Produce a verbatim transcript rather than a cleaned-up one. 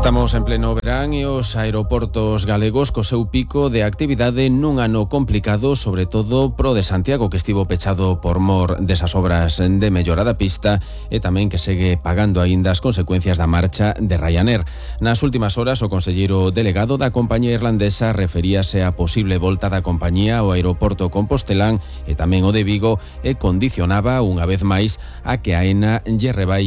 Estamos en pleno verán e os aeroportos galegos co seu pico de actividade nun ano complicado, sobre todo pro de Santiago, que estivo pechado por mor desas obras de mellora da pista e tamén que segue pagando aínda as consecuencias da marcha de Ryanair. Nas últimas horas, o conselleiro delegado da compañía irlandesa referíase á posible volta da compañía ao aeroporto compostelán e tamén o de Vigo e condicionaba unha vez máis a que a AENA lle rebai